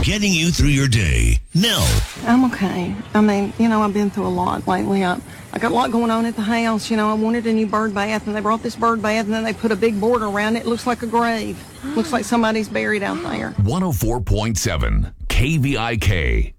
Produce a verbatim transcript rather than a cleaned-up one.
getting you through your day. Nell. I'm okay. I mean, you know, I've been through a lot lately. I, I got a lot going on at the house. You know, I wanted a new bird bath, and they brought this bird bath, and then they put a big border around it. It looks like a grave. Looks like somebody's buried out there. one oh four point seven K V I K.